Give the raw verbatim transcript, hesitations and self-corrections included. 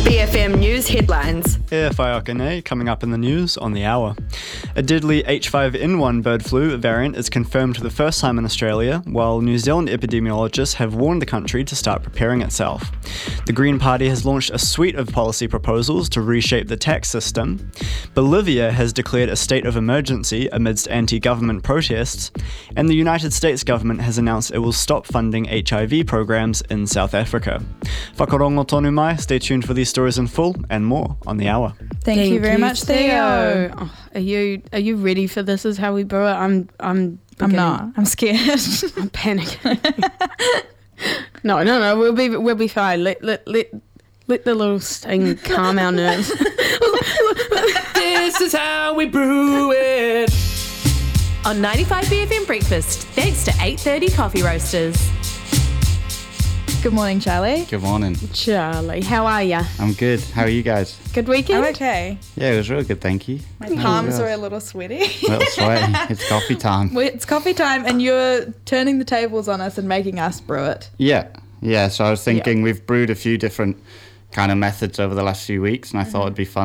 B F M News headlines. E Whaiakane coming up in the news on the hour. A deadly H five N one bird flu variant is confirmed for the first time in Australia, while New Zealand epidemiologists have warned the country to start preparing itself. The Green Party has launched a suite of policy proposals to reshape the tax system. Bolivia has declared a state of emergency amidst anti-government protests, and the United States government has announced it will stop funding H I V programs in South Africa. Whakarongo tonu mai, stay tuned for these stories in full and more on the hour. Thank, Thank you very you, much, Theo. Theo. Oh, are you are you ready for this? Is how we brew it. I'm I'm. I'm beginning- not. I'm scared. I'm panicking. no, no, no. We'll be we'll be fine. Let let let let the little sting calm our nerves. This is how we brew it. On ninety-five B F M Breakfast, thanks to eight thirty Coffee Roasters. Good morning, Charlie. Good morning. Charlie, how are ya? I'm good. How are you guys? Good weekend. I'm okay. Yeah, it was real good, thank you. My palms are a little sweaty. A little sweaty. It's coffee time. Well, it's coffee time and you're turning the tables on us and making us brew it. Yeah, yeah. So I was thinking we've brewed a few different kind of methods over the last few weeks, and I thought it'd be fun